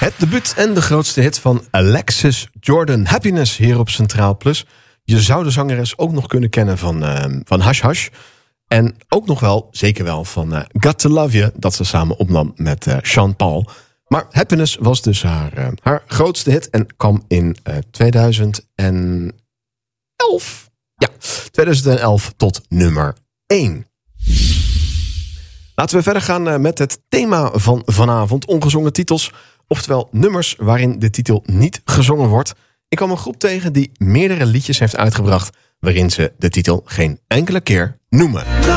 Het debuut en de grootste hit van Alexis Jordan, Happiness, hier op Centraal Plus. Je zou de zangeres ook nog kunnen kennen van Hush Hush. En ook nog wel, zeker wel, van Got to Love You, dat ze samen opnam met Sean Paul. Maar Happiness was dus haar grootste hit en kwam in 2011. Ja, 2011 tot nummer 1. Laten we verder gaan met het thema van vanavond. Ongezongen titels, oftewel nummers waarin de titel niet gezongen wordt. Ik kwam een groep tegen die meerdere liedjes heeft uitgebracht waarin ze de titel geen enkele keer noemen.